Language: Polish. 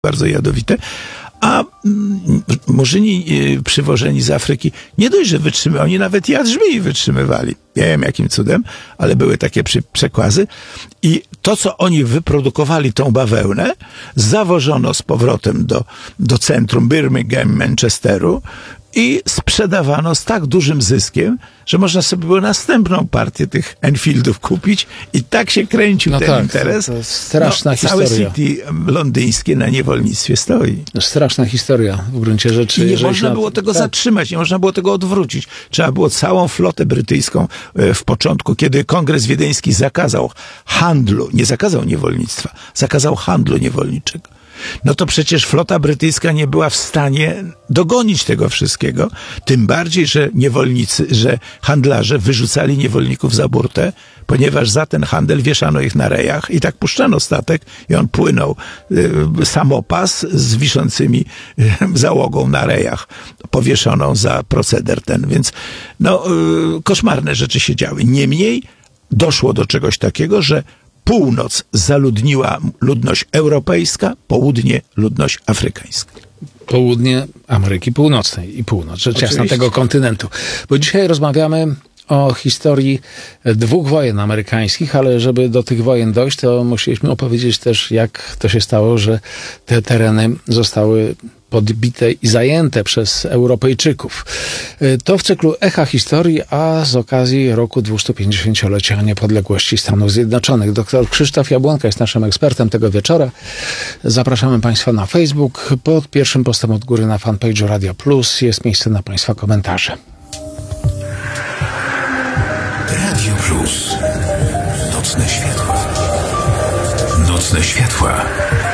bardzo jadowite, a murzyni przywożeni z Afryki nie dość, że wytrzymywali, oni nawet jad żmii wytrzymywali. Nie wiem jakim cudem, ale były takie przekłazy. I to, co oni wyprodukowali, tą bawełnę, zawożono z powrotem do centrum Birmingham, Manchesteru i sprzedawano z tak dużym zyskiem, że można sobie było następną partię tych Enfieldów kupić i tak się kręcił ten interes. To straszna historia. Całe City londyńskie na niewolnictwie stoi. Straszna historia w gruncie rzeczy. I nie można było tego zatrzymać, nie można było tego odwrócić. Trzeba było całą flotę brytyjską w początku, kiedy Kongres Wiedeński zakazał handlu, nie zakazał niewolnictwa, zakazał handlu niewolniczego. No to przecież flota brytyjska nie była w stanie dogonić tego wszystkiego, tym bardziej, że że handlarze wyrzucali niewolników za burtę, ponieważ za ten handel wieszano ich na rejach i tak puszczano statek i on płynął samopas z wiszącymi załogą na rejach, powieszoną za proceder ten, więc koszmarne rzeczy się działy. Niemniej doszło do czegoś takiego, że północ zaludniła ludność europejska, południe ludność afrykańska. Południe Ameryki Północnej i północ, rzecz jasna tego kontynentu. Bo dzisiaj rozmawiamy o historii 2 wojen amerykańskich, ale żeby do tych wojen dojść, to musieliśmy opowiedzieć też, jak to się stało, że te tereny zostały podbite i zajęte przez Europejczyków. To w cyklu Echa Historii, a z okazji roku 250-lecia niepodległości Stanów Zjednoczonych. Dr Krzysztof Jabłonka jest naszym ekspertem tego wieczora. Zapraszamy Państwa na Facebook. Pod pierwszym postem od góry na fanpage'u Radio Plus jest miejsce na Państwa komentarze. Radio Plus. Nocne światła. Nocne światła.